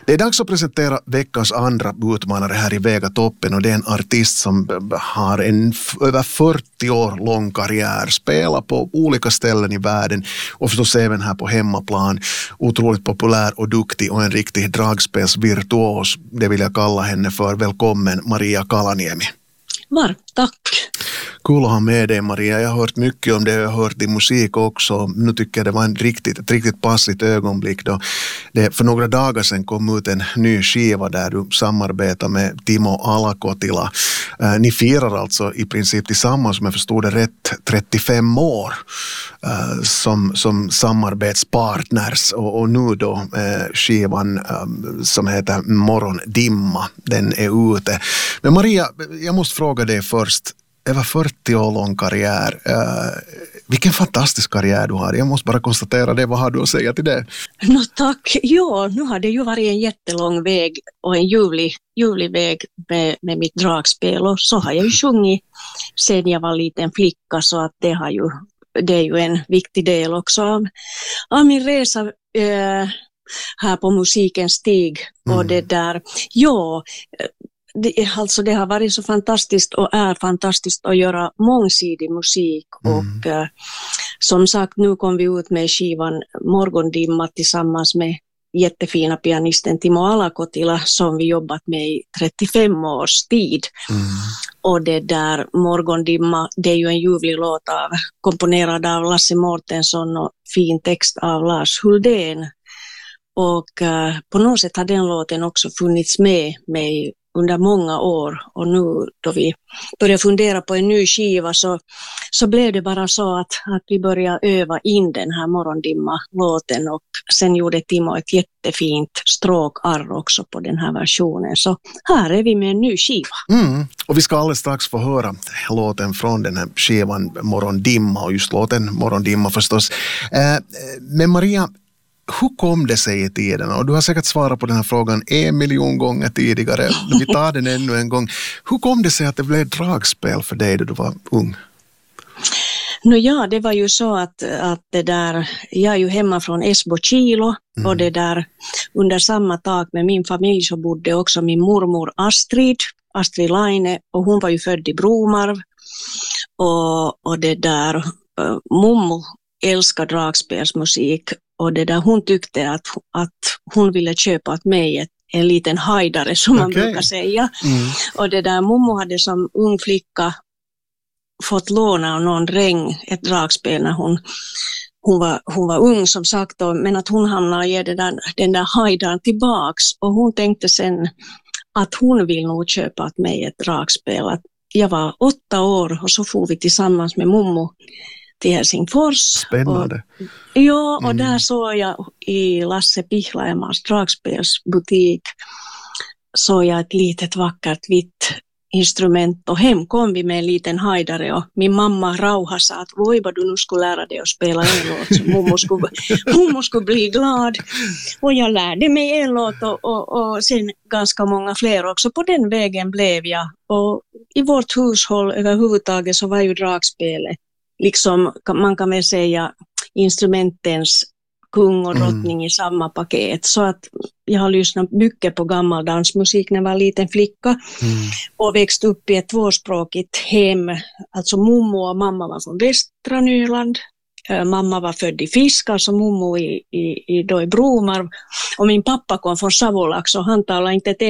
Det är dags att presentera veckans andra utmanare här i Vegatoppen, och det är en artist som har en över 40 år lång karriär, spelar på olika ställen i världen och förstås även här på hemmaplan. Otroligt populär och duktig och en riktig dragspelsvirtuos. Det vill jag kalla henne för. Välkommen Maria Kalaniemi. Varmt tack. Kul att ha med dig, Maria. Jag har hört mycket om det, jag har hört din musik också. Nu tycker jag det var ett riktigt passligt ögonblick då det för några dagar sedan kom ut en ny skiva där du samarbetar med Timo Alakotila. Ni firar alltså i princip tillsammans, om jag förstod det rätt, 35 år som samarbetspartners, och nu då skivan som heter Morgondimma, den är ute. Men Maria, jag måste fråga dig först. Över 40 år lång karriär. Vilken fantastisk karriär du har. Jag måste bara konstatera det. Vad har du att säga till det? Tack. Ja, nu har det ju varit en jättelång väg och en ljuvlig väg med mitt dragspel. Och så har jag ju sjungit sedan jag var liten flicka, så att det är ju en viktig del också av min resa här på musikens stig. Och det där, ja... Det har varit så fantastiskt och är fantastiskt att göra mångsidig musik och som sagt, nu kom vi ut med skivan Morgondimma tillsammans med jättefina pianisten Timo Alakotila som vi jobbat med i 35 års tid. Och det där Morgondimma, det är ju en ljuvlig låt komponerad av Lasse Mårtensson och fin text av Lars Huldén. Och på något sätt har den låten också funnits med mig under många år, och nu då vi började fundera på en ny skiva så blev det bara så att vi började öva in den här Morgondimma-låten, och sen gjorde Timo ett jättefint stråkarr också på den här versionen. Så här är vi med en ny skiva. Och vi ska alldeles strax få höra låten från den här skivan Morgondimma, och just låten Morgondimma förstås. Men Maria, hur kom det sig i tiden? Och du har säkert svarat på den här frågan 1 miljon gånger tidigare. Vi tar den ännu en gång. Hur kom det sig att det blev dragspel för dig då du var ung? Ja, det var ju så att det där, jag är ju hemma från Esbo-Kilo och det där under samma tak med min familj så bodde också min mormor Astrid Laine, och hon var ju född i Bromarv, och det där mommo älskar dragspelsmusik. Och det där, hon tyckte att hon ville köpa åt mig en liten hajdare som man brukar säga. Och det där, mommo hade som ung flicka fått låna av någon dräng ett dragspel när hon var ung som sagt. Men att hon hamnade ge den där hajdaren tillbaks. Och hon tänkte sen att hon vill nog köpa åt mig ett dragspel. Att jag var 8 år och så får vi tillsammans med mommo till Helsingfors. Spännande. Och där såg jag i Lasse Pihlajamas dragspelsbutik såg jag ett litet vackert vitt instrument, och hem kom vi med en liten hajdare, och min mamma Rauha sa att oj vad du nu skulle lära dig att spela en låt så mommo skulle bli glad, och jag lärde mig en låt och sen ganska många fler också. På den vägen blev jag, och i vårt hushåll överhuvudtaget så var ju dragspelet liksom, man kan väl säga, instrumentens kung och drottning i samma paket. Så att jag har lyssnat mycket på gammal dansmusik när jag var liten flicka och växt upp i ett tvåspråkigt hem. Alltså mommo och mamma var från västra Nyland. Mamma var född i Fiskar, så mommo i Bromarv. Och min pappa kom från Savolax, och han talade inte ett